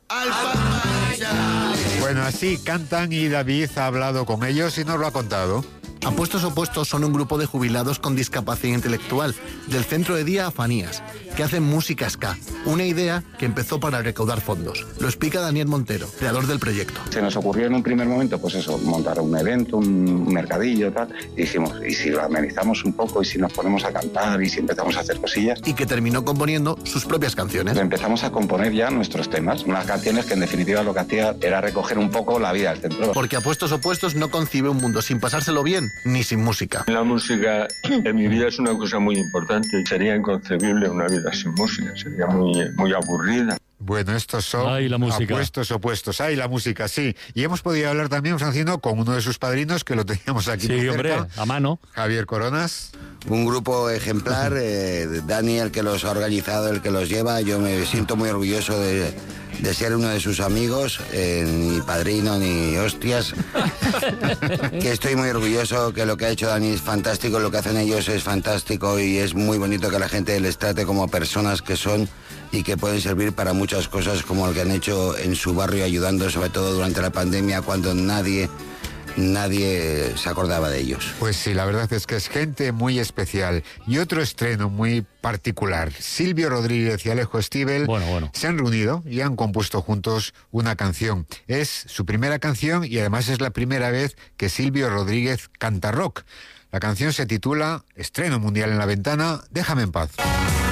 Bueno, así cantan y David ha hablado con ellos y nos lo ha contado. Apuestos Opuestos son un grupo de jubilados con discapacidad intelectual del Centro de Día Afanías, que hacen música ska, una idea que empezó para recaudar fondos. Lo explica Daniel Montero, creador del proyecto. Se nos ocurrió en un primer momento, pues eso, montar un evento, un mercadillo, tal, y dijimos, ¿y si lo amenizamos un poco, y si nos ponemos a cantar, y si empezamos a hacer cosillas? Y que terminó componiendo sus propias canciones. Empezamos a componer ya nuestros temas, unas canciones que en definitiva lo que hacía era recoger un poco la vida del centro. Porque Apuestos Opuestos no concibe un mundo sin pasárselo bien, ni sin música. La música en mi vida es una cosa muy importante. Sería inconcebible una vida sin música, sería muy aburrida. Bueno, estos son Apuestos Opuestos. ¡Ay, la música, sí! Y hemos podido hablar también, Francino, con uno de sus padrinos, que lo teníamos aquí muy cerca. Hombre, a mano. Javier Coronas. Un grupo ejemplar, Dani, el que los ha organizado, el que los lleva. Yo me siento muy orgulloso de ser uno de sus amigos, ni padrino ni hostias. Que estoy muy orgulloso, que lo que ha hecho Dani es fantástico, lo que hacen ellos es fantástico y es muy bonito que la gente les trate como personas que son y que pueden servir para muchas cosas, como lo que han hecho en su barrio, ayudando sobre todo durante la pandemia cuando nadie se acordaba de ellos. Pues sí, la verdad es que es gente muy especial. Y otro estreno muy particular. Silvio Rodríguez y Alejo Stivel se han reunido y han compuesto juntos una canción. Es su primera canción y además es la primera vez que Silvio Rodríguez canta rock. La canción se titula, estreno mundial en la ventana, Déjame en paz.